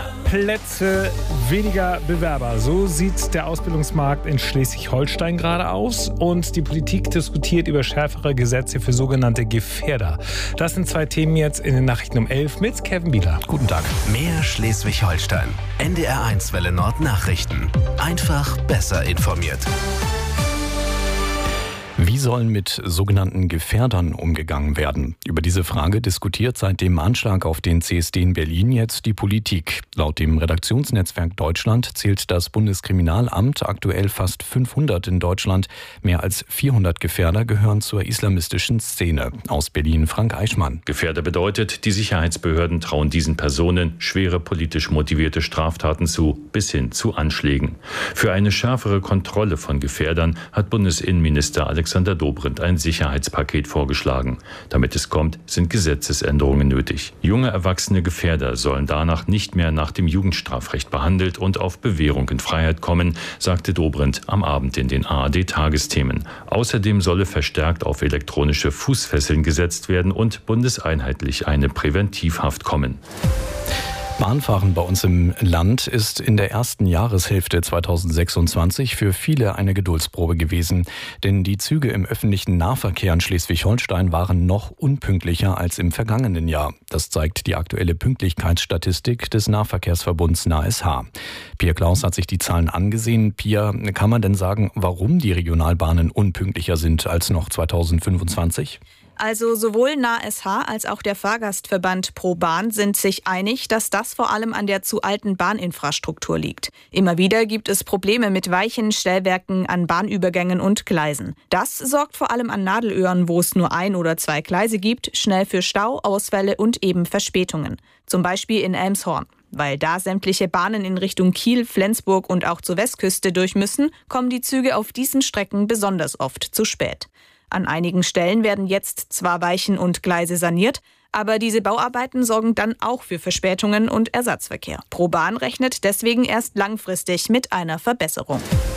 Plätze, weniger Bewerber. So sieht der Ausbildungsmarkt in Schleswig-Holstein gerade aus. Und die Politik diskutiert über schärfere Gesetze für sogenannte Gefährder. Das sind zwei Themen jetzt in den Nachrichten um 11 mit Kevin Bieler. Guten Tag. Mehr Schleswig-Holstein. NDR1 Welle Nord Nachrichten. Einfach besser informiert. Wie sollen mit sogenannten Gefährdern umgegangen werden? Über diese Frage diskutiert seit dem Anschlag auf den CSD in Berlin jetzt die Politik. Laut dem Redaktionsnetzwerk Deutschland zählt das Bundeskriminalamt aktuell fast 500 in Deutschland. Mehr als 400 Gefährder gehören zur islamistischen Szene. Aus Berlin Frank Eichmann. Gefährder bedeutet, die Sicherheitsbehörden trauen diesen Personen schwere politisch motivierte Straftaten zu, bis hin zu Anschlägen. Für eine schärfere Kontrolle von Gefährdern hat Bundesinnenminister Alexander Dobrindt ein Sicherheitspaket vorgeschlagen. Damit es kommt, sind Gesetzesänderungen nötig. Junge erwachsene Gefährder sollen danach nicht mehr nach dem Jugendstrafrecht behandelt und auf Bewährung in Freiheit kommen, sagte Dobrindt am Abend in den ARD-Tagesthemen. Außerdem solle verstärkt auf elektronische Fußfesseln gesetzt werden und bundeseinheitlich eine Präventivhaft kommen. Bahnfahren bei uns im Land ist in der ersten Jahreshälfte 2026 für viele eine Geduldsprobe gewesen. Denn die Züge im öffentlichen Nahverkehr in Schleswig-Holstein waren noch unpünktlicher als im vergangenen Jahr. Das zeigt die aktuelle Pünktlichkeitsstatistik des Nahverkehrsverbunds NASH. Pia Klaus hat sich die Zahlen angesehen. Pia, kann man denn sagen, warum die Regionalbahnen unpünktlicher sind als noch 2025? Also sowohl NASH als auch der Fahrgastverband ProBahn sind sich einig, dass das vor allem an der zu alten Bahninfrastruktur liegt. Immer wieder gibt es Probleme mit Weichen, Stellwerken, an Bahnübergängen und Gleisen. Das sorgt vor allem an Nadelöhren, wo es nur 1 oder 2 Gleise gibt, schnell für Stau, Ausfälle und eben Verspätungen. Zum Beispiel in Elmshorn. Weil da sämtliche Bahnen in Richtung Kiel, Flensburg und auch zur Westküste durch müssen, kommen die Züge auf diesen Strecken besonders oft zu spät. An einigen Stellen werden jetzt zwar Weichen und Gleise saniert, aber diese Bauarbeiten sorgen dann auch für Verspätungen und Ersatzverkehr. ProBahn rechnet deswegen erst langfristig mit einer Verbesserung.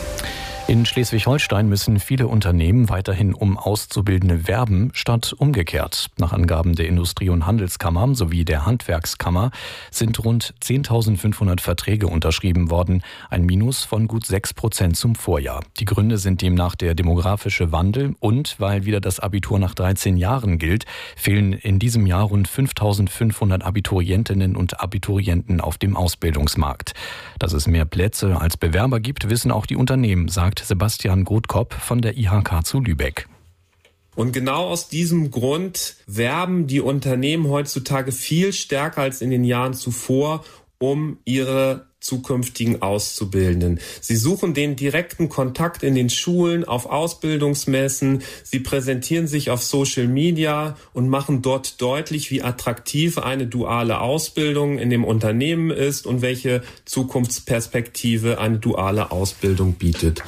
In Schleswig-Holstein müssen viele Unternehmen weiterhin um Auszubildende werben, statt umgekehrt. Nach Angaben der Industrie- und Handelskammer sowie der Handwerkskammer sind rund 10.500 Verträge unterschrieben worden, ein Minus von gut 6% zum Vorjahr. Die Gründe sind demnach der demografische Wandel und, weil wieder das Abitur nach 13 Jahren gilt, fehlen in diesem Jahr rund 5.500 Abiturientinnen und Abiturienten auf dem Ausbildungsmarkt. Dass es mehr Plätze als Bewerber gibt, wissen auch die Unternehmen, sagt Sebastian Gottkopp von der IHK zu Lübeck. Und genau aus diesem Grund werben die Unternehmen heutzutage viel stärker als in den Jahren zuvor um ihre zukünftigen Auszubildenden. Sie suchen den direkten Kontakt in den Schulen, auf Ausbildungsmessen. Sie präsentieren sich auf Social Media und machen dort deutlich, wie attraktiv eine duale Ausbildung in dem Unternehmen ist und welche Zukunftsperspektive eine duale Ausbildung bietet.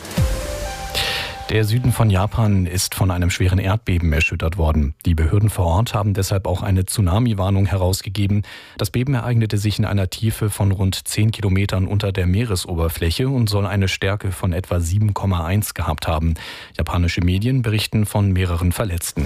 Der Süden von Japan ist von einem schweren Erdbeben erschüttert worden. Die Behörden vor Ort haben deshalb auch eine Tsunami-Warnung herausgegeben. Das Beben ereignete sich in einer Tiefe von rund 10 Kilometern unter der Meeresoberfläche und soll eine Stärke von etwa 7,1 gehabt haben. Japanische Medien berichten von mehreren Verletzten.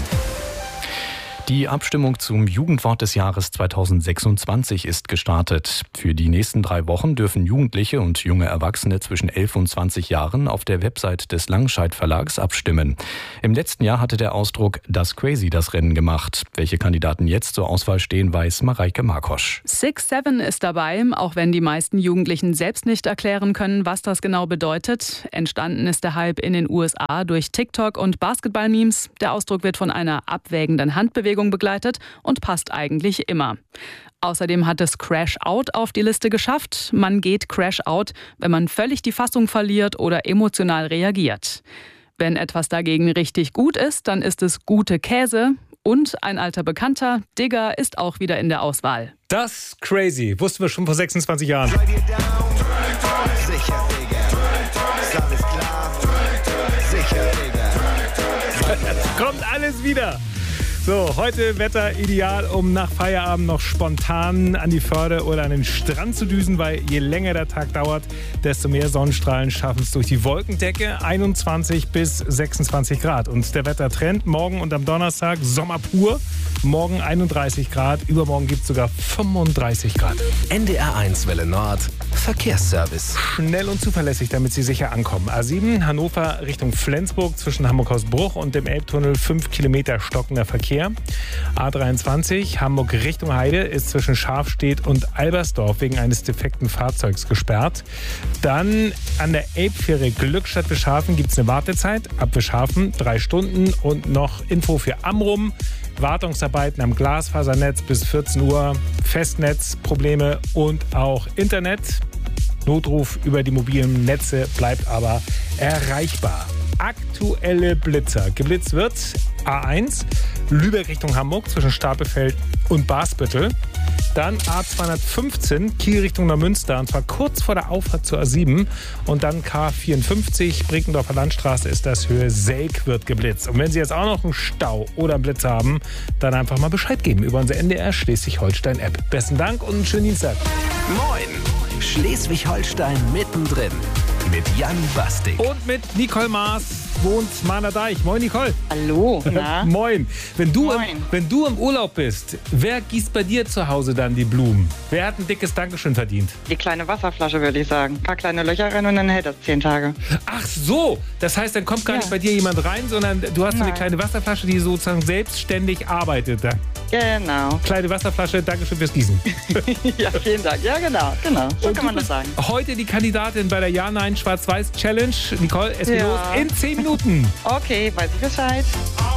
Die Abstimmung zum Jugendwort des Jahres 2026 ist gestartet. Für die nächsten 3 Wochen dürfen Jugendliche und junge Erwachsene zwischen 11 und 20 Jahren auf der Website des Langscheid Verlags abstimmen. Im letzten Jahr hatte der Ausdruck Das Crazy das Rennen gemacht. Welche Kandidaten jetzt zur Auswahl stehen, weiß Mareike Markosch. 6-7 ist dabei, auch wenn die meisten Jugendlichen selbst nicht erklären können, was das genau bedeutet. Entstanden ist der Hype in den USA durch TikTok und Basketball-Memes. Der Ausdruck wird von einer abwägenden Handbewegung begleitet und passt eigentlich immer. Außerdem hat es Crash Out auf die Liste geschafft. Man geht Crash Out, wenn man völlig die Fassung verliert oder emotional reagiert. Wenn etwas dagegen richtig gut ist, dann ist es gute Käse. Und ein alter Bekannter, Digger, ist auch wieder in der Auswahl. Das Crazy wussten wir schon vor 26 Jahren. Sicher, Digga. Ist alles klar? Sicher, Digga. Kommt alles wieder. So, heute Wetter ideal, um nach Feierabend noch spontan an die Förde oder an den Strand zu düsen, weil je länger der Tag dauert, desto mehr Sonnenstrahlen schaffen es durch die Wolkendecke. 21 bis 26 Grad. Und der Wettertrend morgen und am Donnerstag Sommer pur. Morgen 31 Grad, übermorgen gibt es sogar 35 Grad. NDR1 Welle Nord, Verkehrsservice. Schnell und zuverlässig, damit Sie sicher ankommen. A7 Hannover Richtung Flensburg zwischen Hamburg-Hausbruch und dem Elbtunnel 5 Kilometer stockender Verkehr. A23 Hamburg Richtung Heide ist zwischen Schafstedt und Albersdorf wegen eines defekten Fahrzeugs gesperrt. Dann an der Elbfähre Glückstadt-Wischhafen gibt es eine Wartezeit. Ab Wischhafen 3 Stunden und noch Info für Amrum. Wartungsarbeiten am Glasfasernetz bis 14 Uhr, Festnetzprobleme und auch Internet. Notruf über die mobilen Netze bleibt aber erreichbar. Aktuelle Blitzer. Geblitzt wird A1 Lübeck Richtung Hamburg zwischen Stapelfeld und Basbüttel. Dann A215 Kiel Richtung Neumünster und zwar kurz vor der Auffahrt zur A7. Und dann K54 Brinkendorfer Landstraße ist das Höhe Selk wird geblitzt. Und wenn Sie jetzt auch noch einen Stau oder einen Blitz haben, dann einfach mal Bescheid geben über unsere NDR Schleswig-Holstein-App. Besten Dank und einen schönen Dienstag. Moin! Schleswig-Holstein mittendrin mit Jan Bastik. Und mit Nicole Maas wohnt Mahner Deich. Moin Nicole. Hallo. Na? Moin. Wenn du Moin. im Urlaub bist, wer gießt bei dir zu Hause dann die Blumen? Wer hat ein dickes Dankeschön verdient? Die kleine Wasserflasche, würde ich sagen. Ein paar kleine Löcher rein und dann hält das 10 Tage. Ach so, das heißt, dann kommt gar nicht bei dir jemand rein, sondern du hast so eine kleine Wasserflasche, die sozusagen selbstständig arbeitet. Genau. Kleine Wasserflasche, Dankeschön fürs Gießen. Ja, vielen Dank. Ja, genau. So Und kann man das sagen. Heute die Kandidatin bei der Ja-Nein-Schwarz-Weiß-Challenge. Nicole, es geht los in 10 Minuten. Okay, weiß ich Bescheid.